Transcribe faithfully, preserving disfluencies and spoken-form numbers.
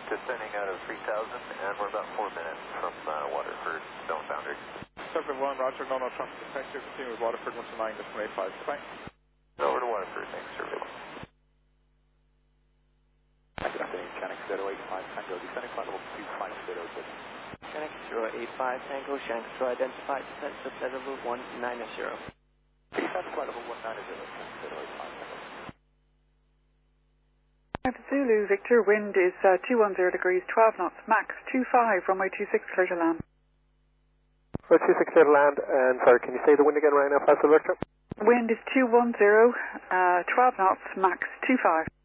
descending out of three thousand, and we're about four minutes from uh, Waterford zone boundary. Seven one, Roger, no, no traffic detector, continue with Waterford one two nine, decimal eight five, bye. Over to Waterford, thanks, sir. Good afternoon, Shannon, zero eight five, Tango, descending flight level two five zero six. Shannon, zero eight five, Tango, Shannon, control identified, descent subset level one nine zero. Descent flight level one nine zero, zero eight five, Tango. Zulu, Victor, wind is uh, two one zero degrees, twelve knots, max two five, runway two six, clear to land. Runway two six, clear to land, and sorry, can you say the wind again right now, Pastor Victor? Wind is two one zero, uh, twelve knots, max two five.